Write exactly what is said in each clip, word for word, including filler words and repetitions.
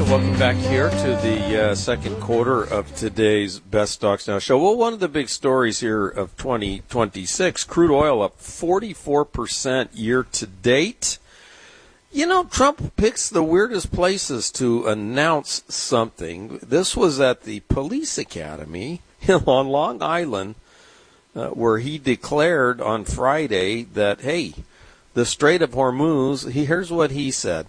Welcome back here to the uh, second quarter of today's Best Stocks Now show. Well, one of the big stories here of twenty twenty-six, crude oil up forty-four percent year to date. You know, Trump picks the weirdest places to announce something. This was at the police academy on Long Island, uh, where he declared on Friday that, hey, the Strait of Hormuz, he, here's what he said.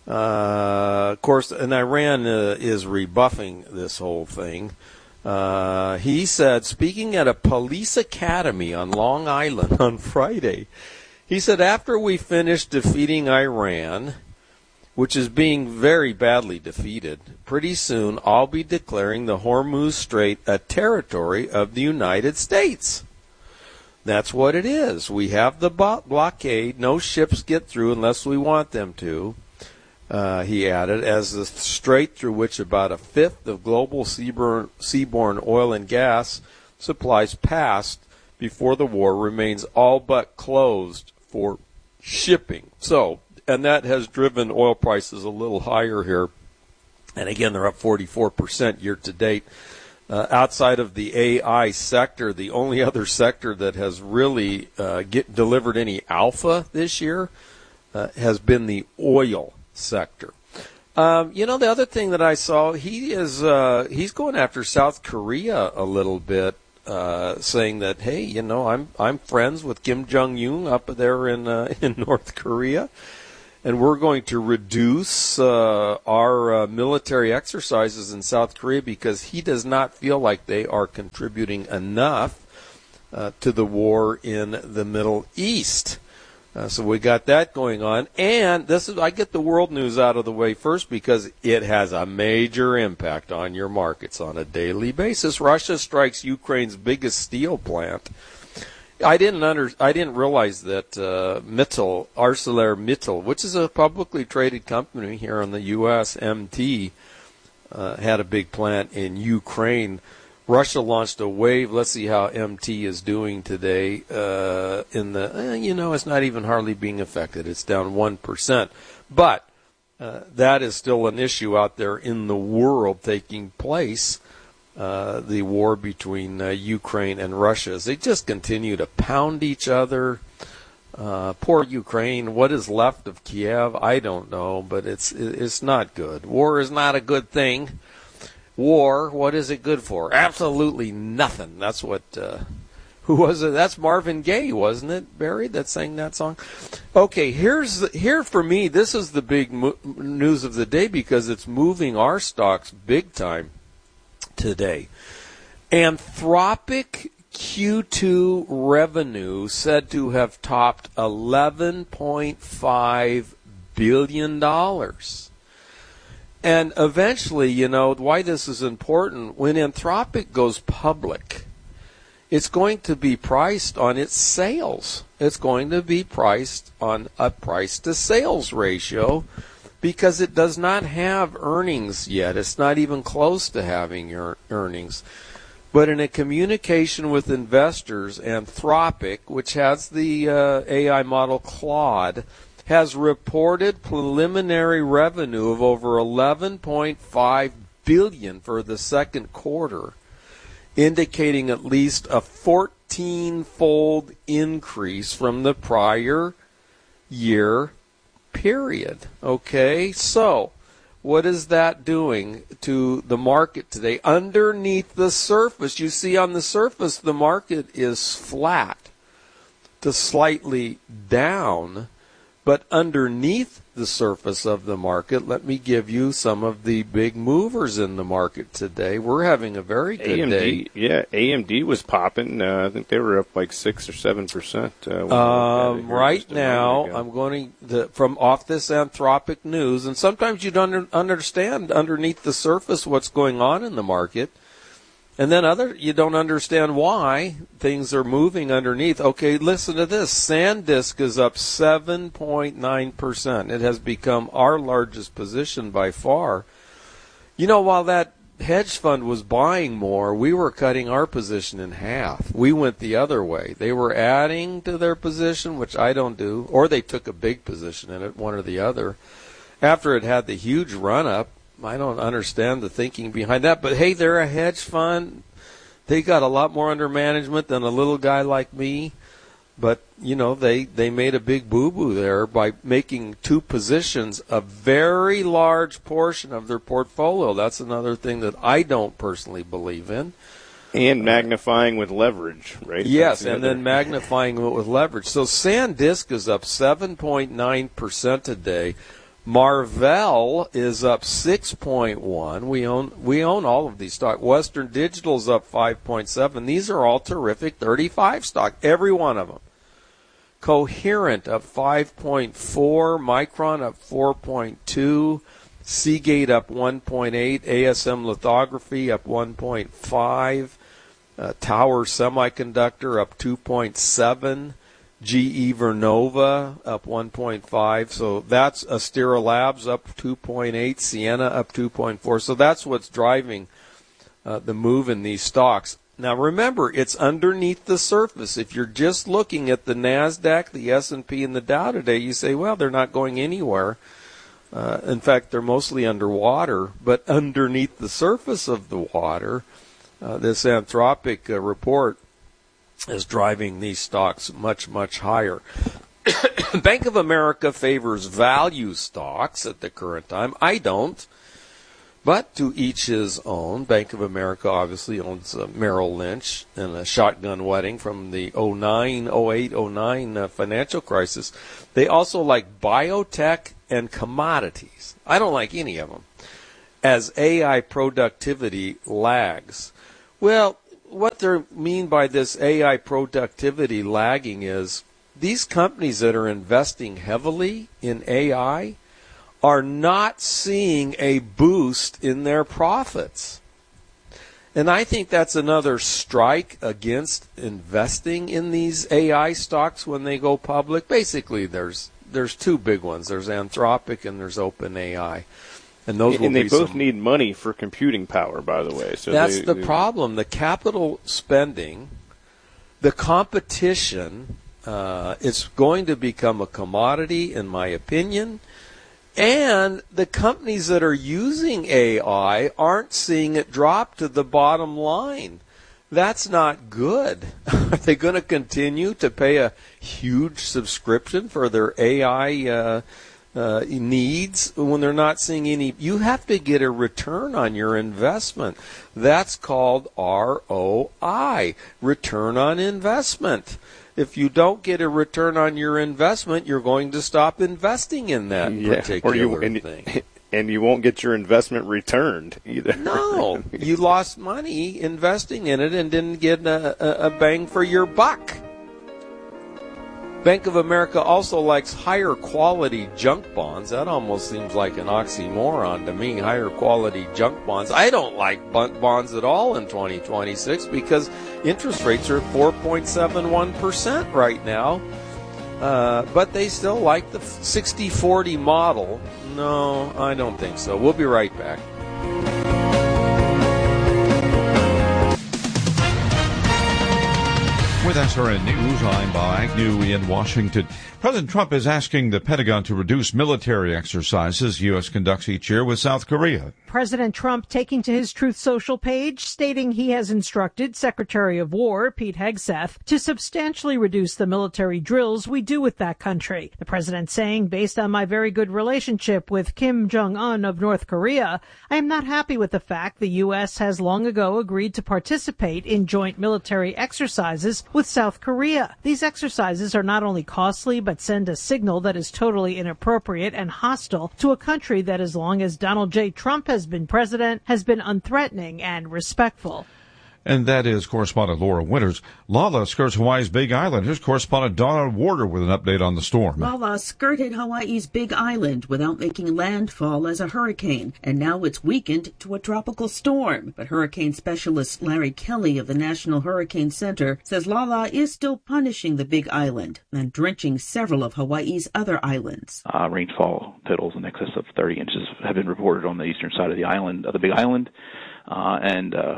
Uh, of course, and Iran uh, is rebuffing this whole thing. Uh, he said, speaking at a police academy on Long Island on Friday, he said, after we finish defeating Iran, which is being very badly defeated, pretty soon I'll be declaring the Hormuz Strait a territory of the United States. That's what it is. We have the blockade. No ships get through unless we want them to. Uh, he added, as the strait through which about a fifth of global seaborne, seaborne oil and gas supplies passed before the war remains all but closed for shipping. So, and that has driven oil prices a little higher here. And again, they're up forty-four percent year to date. Uh, outside of the A I sector, the only other sector that has really uh, get, delivered any alpha this year uh, has been the oil sector. Um, you know, the other thing that I saw, he is uh, he's going after South Korea a little bit, uh, saying that, hey, you know, I'm I'm friends with Kim Jong-un up there in uh, in North Korea, and we're going to reduce uh, our uh, military exercises in South Korea because he does not feel like they are contributing enough uh, to the war in the Middle East. Uh, so we got that going on, and this is I get the world news out of the way first because it has a major impact on your markets on a daily basis. Russia strikes Ukraine's biggest steel plant. I didn't under I didn't realize that uh, Mittal, ArcelorMittal, which is a publicly traded company here in the U S, M T, uh, had a big plant in Ukraine. Russia launched a wave. Let's see how M T is doing today. Uh, in the, eh, you know, it's not even hardly being affected. It's down one percent. But uh, that is still an issue out there in the world taking place, uh, the war between uh, Ukraine and Russia. As they just continue to pound each other. Uh, poor Ukraine. What is left of Kiev? I don't know, but it's it's not good. War is not a good thing. War, what is it good for? Absolutely nothing. That's what, uh, who was it? That's Marvin Gaye, wasn't it, Barry, that sang that song? Okay, here's the, here for me, this is the big mo- news of the day because it's moving our stocks big time today. Anthropic Q two revenue said to have topped eleven point five billion dollars. And eventually, you know, why this is important, when Anthropic goes public, it's going to be priced on its sales. It's going to be priced on a price-to-sales ratio because it does not have earnings yet. It's not even close to having earnings. But in a communication with investors, Anthropic, which has the uh, A I model Claude, has reported preliminary revenue of over eleven point five billion dollars for the second quarter, indicating at least a fourteen-fold increase from the prior year period. Okay, so what is that doing to the market today? Underneath the surface, you see on the surface the market is flat to slightly down. But underneath the surface of the market, let me give you some of the big movers in the market today. We're having a very good A M D, day. Yeah, A M D was popping. Uh, I think they were up like six or seven percent. Uh, um, right now, I'm going to, from off this Anthropic news, and sometimes you don't understand underneath the surface what's going on in the market. And then other, you don't understand why things are moving underneath. Okay, listen to this. SanDisk is up seven point nine percent. It has become our largest position by far. You know, while that hedge fund was buying more, we were cutting our position in half. We went the other way. They were adding to their position, which I don't do, or they took a big position in it, one or the other. After it had the huge run-up, I don't understand the thinking behind that. But hey, they're a hedge fund. They got a lot more under management than a little guy like me. But, you know, they, they made a big boo-boo there by making two positions a very large portion of their portfolio. That's another thing that I don't personally believe in. And magnifying uh, with leverage, right? Yes, the and other. then magnifying it with leverage. So SanDisk is up seven point nine percent today. Marvell is up six point one. We own we own all of these stocks. Western Digital's up five point seven. These are all terrific thirty-five stock, every one of them. Coherent up five point four, Micron up four point two, Seagate up one point eight, A S M Lithography up one point five, uh, Tower Semiconductor up two point seven, G E Vernova up one point five. So that's Astera Labs up two point eight, Ciena up two point four. So that's what's driving uh, the move in these stocks. Now remember, it's underneath the surface. If you're just looking at the NASDAQ, the S and P, and the Dow today, you say, well, they're not going anywhere. Uh, in fact, they're mostly underwater. But underneath the surface of the water, uh, this Anthropic uh, report is driving these stocks much, much higher. Bank of America favors value stocks at the current time. I don't. But to each his own. Bank of America obviously owns uh, Merrill Lynch and a shotgun wedding from the oh nine, oh eight, oh nine uh, financial crisis. They also like biotech and commodities. I don't like any of them. As A I productivity lags. Well, what they mean by this A I productivity lagging is these companies that are investing heavily in A I are not seeing a boost in their profits. And I think that's another strike against investing in these A I stocks when they go public. Basically, there's there's two big ones. There's Anthropic and there's OpenAI. And those will and they be both some, need money for computing power, by the way. So that's they, the they, problem. The capital spending, the competition, uh, it's going to become a commodity, in my opinion. And the companies that are using A I aren't seeing it drop to the bottom line. That's not good. Are they going to continue to pay a huge subscription for their A I uh, uh, needs when they're not seeing any? You have to get a return on your investment. That's called R O I, return on investment. If you don't get a return on your investment, you're going to stop investing in that yeah, particular or you, and, thing. And you won't get your investment returned either. No, you lost money investing in it and didn't get a, a, a bang for your buck. Bank of America also likes higher quality junk bonds. That almost seems like an oxymoron to me, higher quality junk bonds. I don't like bonds at all in twenty twenty-six because interest rates are at four point seven one percent right now. Uh, but they still like the sixty forty model. No, I don't think so. We'll be right back. With S R N News, I'm Bob Agnew in Washington. President Trump is asking the Pentagon to reduce military exercises U S conducts each year with South Korea. President Trump taking to his Truth Social page, stating he has instructed Secretary of War Pete Hegseth to substantially reduce the military drills we do with that country. The president saying, based on my very good relationship with Kim Jong-un of North Korea, I am not happy with the fact the U S has long ago agreed to participate in joint military exercises with South Korea. These exercises are not only costly, but send a signal that is totally inappropriate and hostile to a country that, as long as Donald J. Trump has been president, has been unthreatening and respectful. And that is correspondent Laura Winters. Lala skirts Hawaii's Big Island. Here's correspondent Donna Warder with an update on the storm. Lala skirted Hawaii's Big Island without making landfall as a hurricane, and now it's weakened to a tropical storm. But hurricane specialist Larry Kelly of the National Hurricane Center says Lala is still punishing the Big Island and drenching several of Hawaii's other islands. Uh, rainfall totals in excess of thirty inches have been reported on the eastern side of the island, of the Big Island, uh, and uh,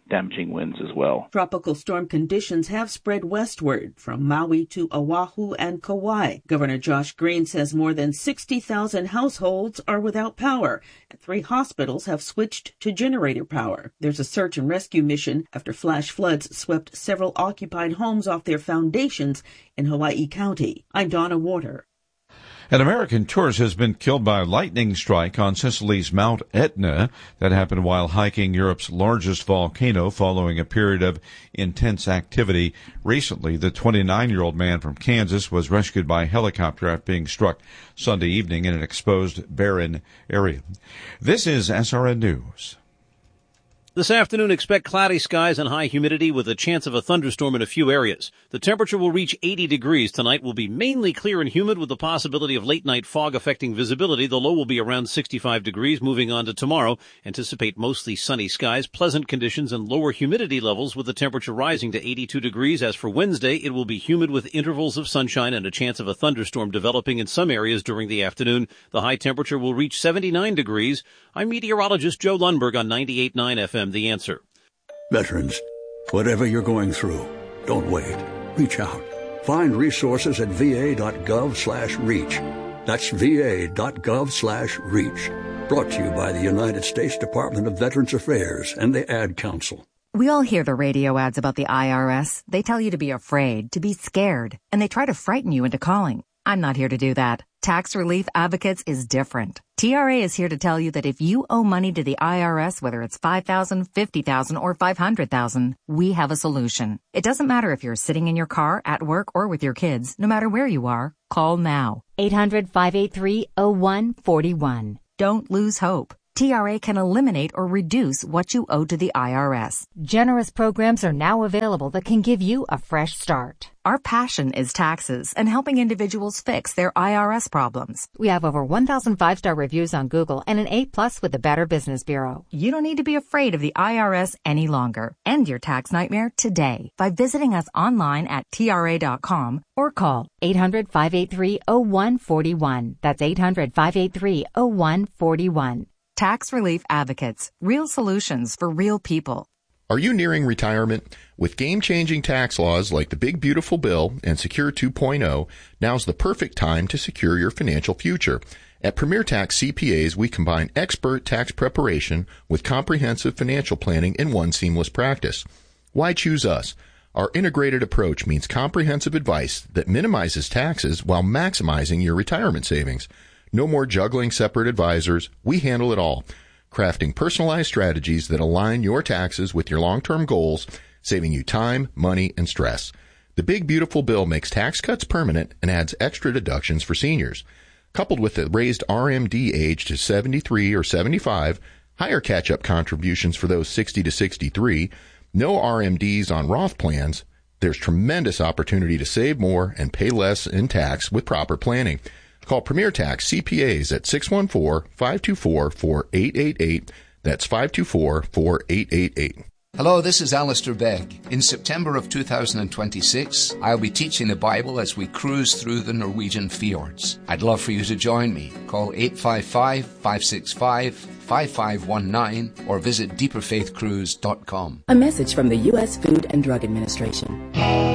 damaging winds as well. Tropical storm conditions have spread westward from Maui to Oahu and Kauai. Governor Josh Green says more than sixty thousand households are without power, and three hospitals have switched to generator power. There's a search and rescue mission after flash floods swept several occupied homes off their foundations in Hawaii County. I'm Donna Warder. An American tourist has been killed by a lightning strike on Sicily's Mount Etna. That happened while hiking Europe's largest volcano following a period of intense activity. Recently, the twenty-nine-year-old man from Kansas was rescued by helicopter after being struck Sunday evening in an exposed barren area. This is S R N News. This afternoon, expect cloudy skies and high humidity with a chance of a thunderstorm in a few areas. The temperature will reach eighty degrees tonight, will be mainly clear and humid with the possibility of late-night fog affecting visibility. The low will be around sixty-five degrees. Moving on to tomorrow, anticipate mostly sunny skies, pleasant conditions, and lower humidity levels with the temperature rising to eighty-two degrees. As for Wednesday, it will be humid with intervals of sunshine and a chance of a thunderstorm developing in some areas during the afternoon. The high temperature will reach seventy-nine degrees. I'm meteorologist Joe Lundberg on ninety-eight point nine F M. The Answer. Veterans, whatever you're going through, don't wait. Reach out. Find resources at va.gov slash reach. That's va.gov slash reach. Brought to you by the United States Department of Veterans Affairs and the Ad Council. We all hear the radio ads about the I R S. They tell you to be afraid, to be scared, and they try to frighten you into calling. I'm not here to do that. Tax Relief Advocates is different. T R A is here to tell you that if you owe money to the I R S, whether it's five thousand dollars, fifty thousand dollars, or five hundred thousand dollars, we have a solution. It doesn't matter if you're sitting in your car, at work, or with your kids. No matter where you are, call now. eight hundred, five eight three, oh one four one. Don't lose hope. T R A can eliminate or reduce what you owe to the I R S. Generous programs are now available that can give you a fresh start. Our passion is taxes and helping individuals fix their I R S problems. We have over one thousand five-star reviews on Google and an A plus with the Better Business Bureau. You don't need to be afraid of the I R S any longer. End your tax nightmare today by visiting us online at T R A dot com or call eight hundred, five eight three, oh one four one. That's eight hundred, five eight three, oh one four one. Tax Relief Advocates. Real solutions for real people. Are you nearing retirement? With game-changing tax laws like the Big Beautiful Bill and Secure two point oh, now's the perfect time to secure your financial future. At Premier Tax C P As, we combine expert tax preparation with comprehensive financial planning in one seamless practice. Why choose us? Our integrated approach means comprehensive advice that minimizes taxes while maximizing your retirement savings. No more juggling separate advisors. We handle it all, crafting personalized strategies that align your taxes with your long-term goals, saving you time, money, and stress. The Big Beautiful Bill makes tax cuts permanent and adds extra deductions for seniors. Coupled with the raised R M D age to seventy-three or seventy-five, higher catch-up contributions for those sixty to sixty-three, no R M Ds on Roth plans, there's tremendous opportunity to save more and pay less in tax with proper planning. Call Premier Tax C P As at six one four, five two four, four eight eight eight. That's five two four, four eight eight eight. Hello, this is Alistair Begg. In September of two thousand twenty-six, I'll be teaching the Bible as we cruise through the Norwegian fjords. I'd love for you to join me. Call eight five five, five six five, five five one nine or visit deeper faith cruise dot com. A message from the U S Food and Drug Administration.